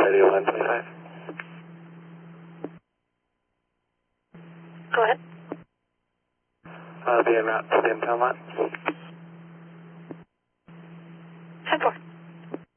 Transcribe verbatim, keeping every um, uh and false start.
radio one twenty-five. Go ahead. Uh, be en route to the impound lot.